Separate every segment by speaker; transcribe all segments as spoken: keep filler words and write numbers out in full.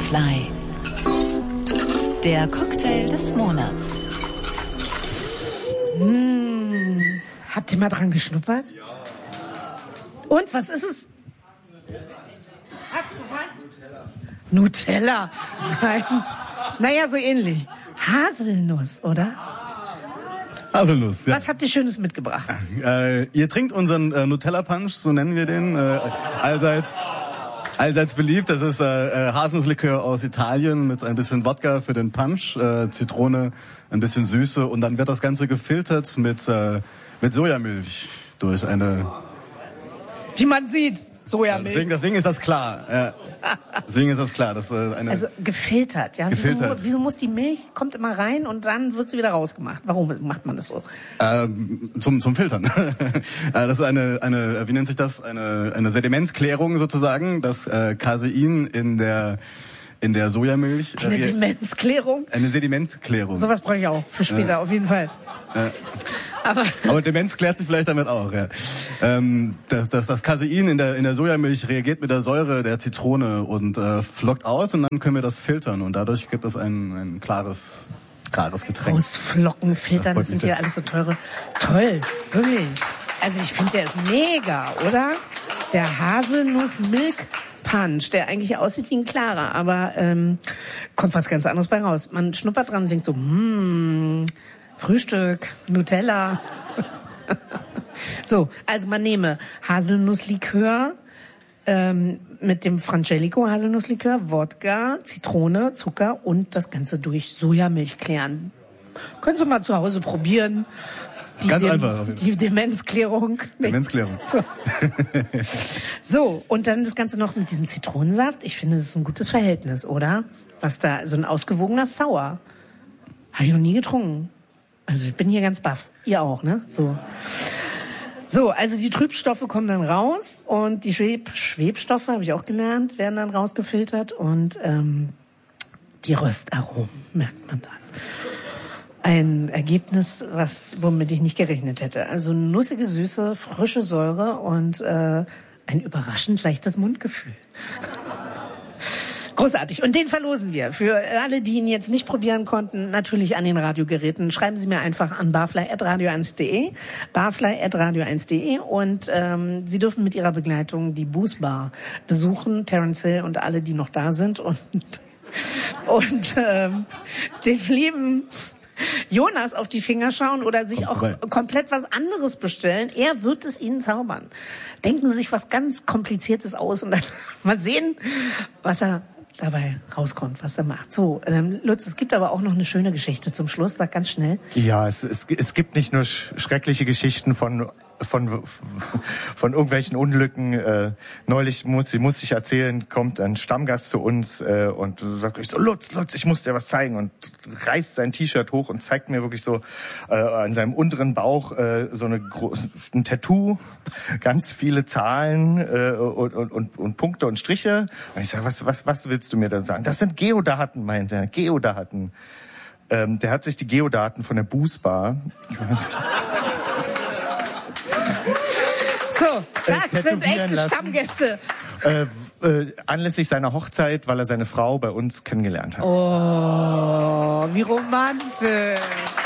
Speaker 1: Barfly. Der Cocktail des Monats.
Speaker 2: Hm, habt ihr mal dran geschnuppert? Ja. Und, was ist es? Hast du Nutella. Nutella? Nein. Naja, so ähnlich. Haselnuss, oder?
Speaker 3: Haselnuss, ja.
Speaker 2: Was habt ihr Schönes mitgebracht?
Speaker 3: Äh, ihr trinkt unseren äh, Nutella-Punch, so nennen wir den, äh, allseits, allseits beliebt. Das ist äh, Haselnusslikör aus Italien mit ein bisschen Wodka für den Punch, äh, Zitrone, ein bisschen Süße und dann wird das Ganze gefiltert mit, äh, mit Sojamilch durch eine...
Speaker 2: Wie man sieht, Sojamilch.
Speaker 3: Deswegen, deswegen ist das klar. Ja. Deswegen ist das klar. Das, äh, eine
Speaker 2: also gefiltert, ja.
Speaker 3: Gefiltert.
Speaker 2: Wieso, wieso muss die Milch, kommt immer rein und dann wird sie wieder rausgemacht? Warum macht man das so?
Speaker 3: Ähm, zum, zum Filtern. Das ist eine, eine, wie nennt sich das? Eine, eine Sedimentklärung sozusagen. Das äh, Casein in der, in der Sojamilch.
Speaker 2: Eine
Speaker 3: äh,
Speaker 2: Sedimentklärung?
Speaker 3: Eine Sedimentklärung.
Speaker 2: Sowas brauche ich auch für später, äh, auf jeden Fall.
Speaker 3: Äh,
Speaker 2: Aber,
Speaker 3: aber Demenz klärt sich vielleicht damit auch, ja. Ähm, das, das, das Casein in der, in der Sojamilch reagiert mit der Säure der Zitrone und äh, flockt aus und dann können wir das filtern und dadurch gibt es ein, ein klares, klares Getränk.
Speaker 2: Ausflocken, filtern, das sind hier alles so teure. Toll, wirklich. Also ich finde, der ist mega, oder? Der Haselnuss-Milk-Punch, der eigentlich aussieht wie ein klarer, aber ähm, kommt was ganz anderes bei raus. Man schnuppert dran und denkt so, hm... Frühstück, Nutella. So, also man nehme Haselnusslikör ähm, mit dem Frangelico Haselnusslikör, Wodka, Zitrone, Zucker und das Ganze durch Sojamilch klären. Können Sie mal zu Hause probieren. Die
Speaker 3: Ganz
Speaker 2: Dem-
Speaker 3: einfach.
Speaker 2: Die Demenzklärung.
Speaker 3: Demenzklärung.
Speaker 2: So. So, und dann das Ganze noch mit diesem Zitronensaft. Ich finde, das ist ein gutes Verhältnis, oder? Was da, so ein ausgewogener Sauer. Habe ich noch nie getrunken. Also ich bin hier ganz baff. Ihr auch, ne? So. So, also die Trübstoffe kommen dann raus und die Schweb Schwebstoffe, habe ich auch gelernt, werden dann rausgefiltert und ähm, die Röstaromen merkt man dann. Ein Ergebnis, was womit ich nicht gerechnet hätte. Also nussige Süße, frische Säure und äh, ein überraschend leichtes Mundgefühl. Großartig. Und den verlosen wir. Für alle, die ihn jetzt nicht probieren konnten, natürlich an den Radiogeräten. Schreiben Sie mir einfach an barfly at radio eins punkt de, barfly at radio eins punkt de und ähm, Sie dürfen mit Ihrer Begleitung die Booze Bar besuchen, Terence Hill und alle, die noch da sind und und ähm, dem lieben Jonas auf die Finger schauen oder sich
Speaker 3: Kommt
Speaker 2: auch
Speaker 3: vorbei.
Speaker 2: komplett was anderes bestellen. Er wird es Ihnen zaubern. Denken Sie sich was ganz Kompliziertes aus und dann mal sehen, was er dabei rauskommt, was er macht. So, ähm, Lutz, es gibt aber auch noch eine schöne Geschichte zum Schluss. Sag ganz schnell.
Speaker 4: Ja, es, es, es gibt nicht nur sch schreckliche Geschichten von von von irgendwelchen Unglücken. Äh, neulich muss muss ich erzählen, kommt ein Stammgast zu uns äh, und sagt ich so, Lutz, Lutz, ich muss dir was zeigen und reißt sein T-Shirt hoch und zeigt mir wirklich so äh, an seinem unteren Bauch äh, so eine Gro ein Tattoo, ganz viele Zahlen äh, und, und, und, und Punkte und Striche. Und ich sage, was was was willst du mir denn sagen? Das sind Geodaten, meint er. Geodaten. Ähm, der hat sich die Geodaten von der Booze Bar.
Speaker 2: So, das
Speaker 4: Äh,
Speaker 2: sind echte
Speaker 4: lassen.
Speaker 2: Stammgäste.
Speaker 4: Äh, äh, anlässlich seiner Hochzeit, weil er seine Frau bei uns kennengelernt hat.
Speaker 2: Oh, wie romantisch.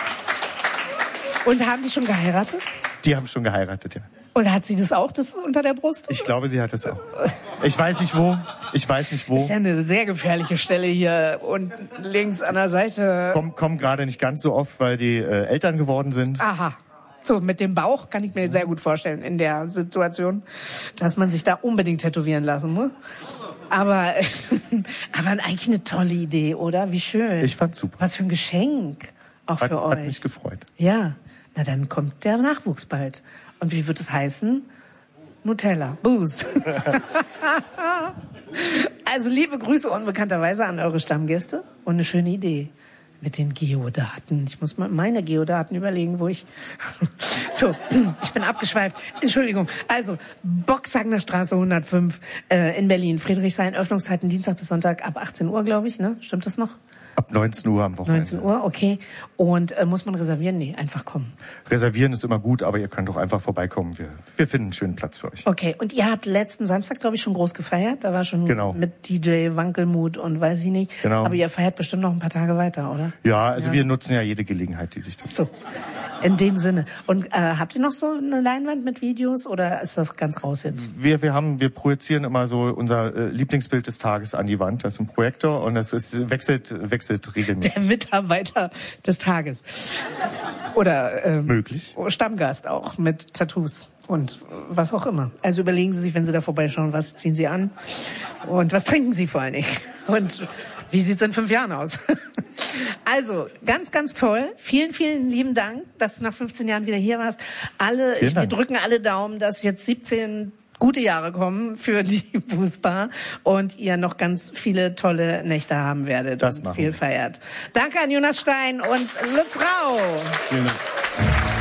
Speaker 2: Und haben die schon geheiratet?
Speaker 4: Die haben schon geheiratet, ja.
Speaker 2: Und hat sie das auch, das unter der Brust?
Speaker 4: Ich glaube, sie hat es auch. Ich weiß nicht wo. Ich weiß nicht wo.
Speaker 2: Das ist ja eine sehr gefährliche Stelle hier unten links an der Seite.
Speaker 4: Kommen komm gerade nicht ganz so oft, weil die äh, Eltern geworden sind.
Speaker 2: Aha. So, mit dem Bauch kann ich mir sehr gut vorstellen in der Situation, dass man sich da unbedingt tätowieren lassen muss. Aber, aber eigentlich eine tolle Idee, oder? Wie schön.
Speaker 4: Ich fand's super.
Speaker 2: Was für ein Geschenk. Auch
Speaker 4: Hat,
Speaker 2: für euch.
Speaker 4: hat mich gefreut.
Speaker 2: Ja. Na, dann kommt der Nachwuchs bald. Und wie wird es heißen? Nutella. Booze. Also liebe Grüße unbekannterweise an eure Stammgäste und eine schöne Idee mit den Geodaten. Ich muss mal meine Geodaten überlegen, wo ich... So, ich bin abgeschweift. Entschuldigung. Also, Boxhagener Straße hundertfünf äh, in Berlin. Friedrichshain, Öffnungszeiten Dienstag bis Sonntag ab achtzehn Uhr, glaube ich. Ne? Stimmt das noch?
Speaker 4: Ab neunzehn Uhr am Wochenende.
Speaker 2: neunzehn Uhr, okay. Und äh, muss man reservieren? Nee, einfach kommen.
Speaker 4: Reservieren ist immer gut, aber ihr könnt doch einfach vorbeikommen. Wir, wir finden einen schönen Platz für euch.
Speaker 2: Okay, und ihr habt letzten Samstag, glaube ich, schon groß gefeiert. Da war schon
Speaker 4: genau.
Speaker 2: mit D J Wankelmut und weiß ich nicht.
Speaker 4: Genau.
Speaker 2: Aber ihr feiert bestimmt noch ein paar Tage weiter, oder?
Speaker 4: Ja, also wir nutzen ja jede Gelegenheit, die sich da...
Speaker 2: So, in dem Sinne. Und äh, habt ihr noch so eine Leinwand mit Videos oder ist das ganz raus jetzt?
Speaker 4: Wir, wir haben, wir projizieren immer so unser äh, Lieblingsbild des Tages an die Wand. Das ist ein Projektor und es ist, wechselt, wechselt regelmäßig.
Speaker 2: Der Mitarbeiter des Tages. Oder ähm,
Speaker 4: möglich.
Speaker 2: Stammgast auch mit Tattoos und was auch immer. Also überlegen Sie sich, wenn Sie da vorbeischauen, was ziehen Sie an und was trinken Sie vor allen Dingen und wie sieht's in fünf Jahren aus? Also, ganz, ganz toll. Vielen, vielen lieben Dank, dass du nach fünfzehn Jahren wieder hier warst. Alle, ich, wir drücken alle Daumen, dass jetzt siebzehn gute Jahre kommen für die Fußbar und ihr noch ganz viele tolle Nächte haben werdet
Speaker 4: das
Speaker 2: und viel
Speaker 4: wir.
Speaker 2: feiert. Danke an Jonas Stein und Lutz Rau.
Speaker 3: Vielen Dank.